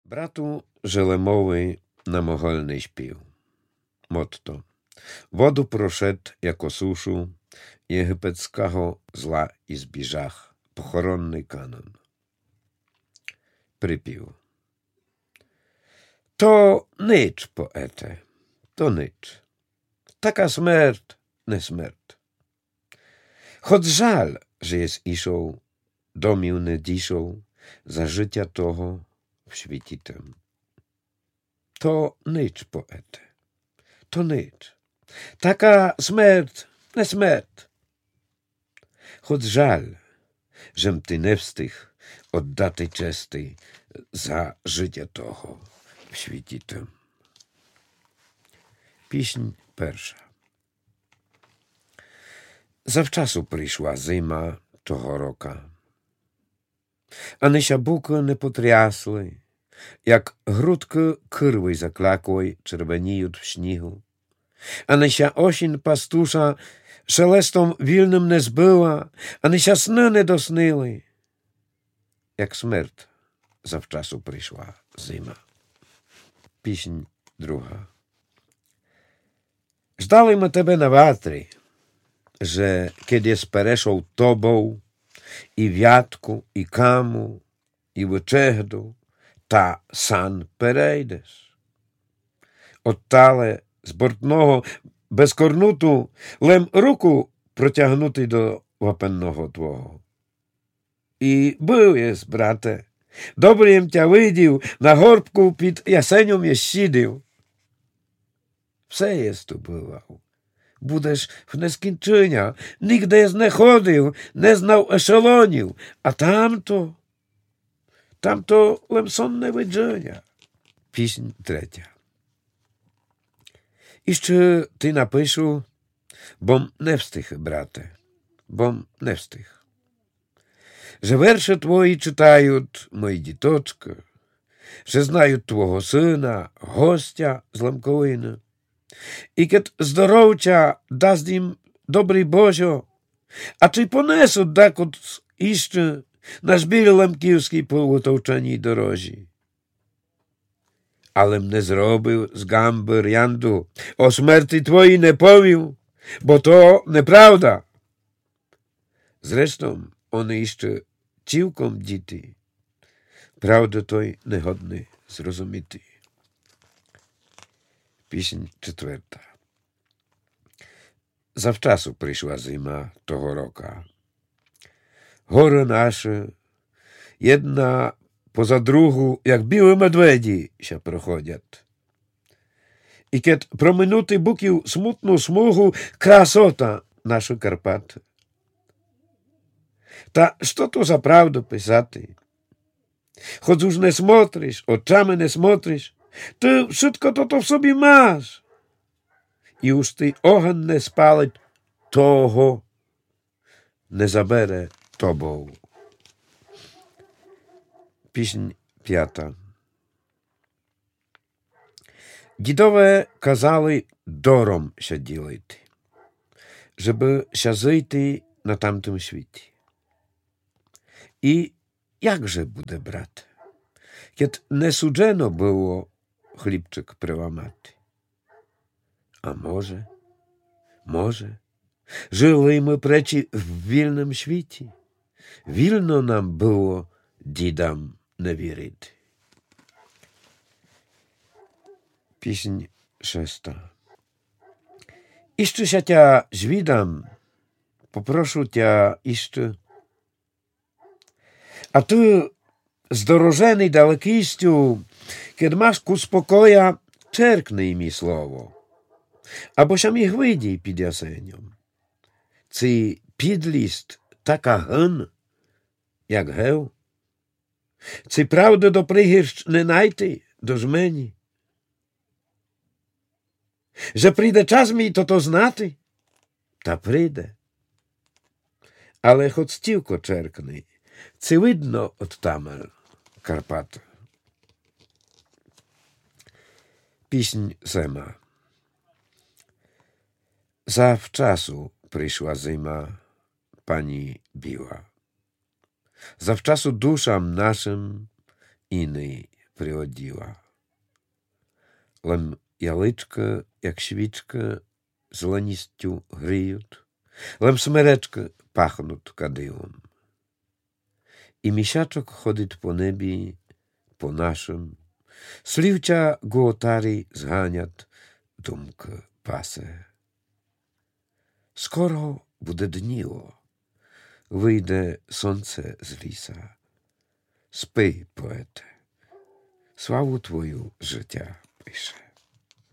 Bratу Желемовий на могильний спів. Мотто. Воду прошед, яко сушу, єгипетського зла і збіжах. Похоронний канон. Припів. То ніч, поете, то ніч. Така смерть, не смерть. Choć żal, że jest iszą, domів не дійшов, за життя того в світі тем. То ніч, поете, то ніч. Така смерть, не смерть. Choć żal, żem ty не встиг odдати чести за життя того в світі тем. Піснь перша. Zawczasu przyszła zima того рока. A nysia buki nie potriasły, jak grudki kyrwy zaklakłej czerweniją w śniegu. A nysia osien pastusza szelestą wilnym nie zbyła, a nysia sny nie dosnyły. Jak śmierć zawczasu przyszła zima. Pieśń druga. Ждали ми тебе на ватрі, że kiedy spereszą tobą i wiatku, i kamu, i wyczechdu, ta san perejdziesz. Ottale z bортного без корнуту лем руку протягнути до вапенного твого. І був єс, брате, добрим тя видів, на горбку під ясенем єс сидів. Все єс tu бував. Будеш в нескінчення, нігде не ходив, не знав ешелонів, а тамто лемсонне видження. Піснь третя. І ще ти напишу, бом не встиг, брате, бом не встиг. Że верші твої читають мої діточки, że знають твого сина, гостя з Ламковини. I kiedy zdrowcia dasz im dobry Bozio, a czy ponesą dakąd jeszcze na żbir lemkівській półotowczeni dorożi. Alem nie zrobił z gamby riandu, o śmierci twojej nie powił, bo to nieprawda. Zresztą one jeszcze ciłkom dzieci, prawdę toj niegodny zrozumieti. Pieśń czwarta. Zawczasu przyszła zima того рока. Górы nasze, jedna poza drugą, jak białe medwiedzi, się prochodzą. I kiedy prominuty bukił smutną smugu, krasota nasze Karpaty. Ta, co to za prawdę pisaty? Choć już nie smotrisz, oczami nie smotrisz, ty wszystko to w sobie masz. I już ty ogień nie spalić, того nie zabere tobą. Pieśń piąta. Дідове казали дором się ділити, żeby się żyти na tamtym świecie. I jakże bude, brat, kiedy nie sudzeno było chlipczyk przełamaty. A może, żyli my przeci w wilnym świecie. Wilno nam było didam nie wierzyć. Pieśń szósta. Jeszcze się cia zwidam, poproszę cia jeszcze. A ty, zdorożeny dalekistю, kiedy masz ku spokoja, czerknij mi słowo. Або się mi chwydi pід jasenią. Cy підліст така гин, як гев? Cy правди до пригірщ не найти до жмені? Że прийде час мій то знати? Та прийде. Але хоч стівко черкни, cy видно от тамер Карпат. Pieśń sema. Zawczasu przyszła zima, pani biła. Zawczasu duszam naszym innej приоділа. Лем яличка, як свічка, зеленістю гріють, лем смеречка пахнуть кадилом. І місячок ходить по небі, по нашим, слівча гуотарі зганять, думка пасе. Скоро буде дніло, вийде сонце з ліса. Спи, поете, славу твою життя пише.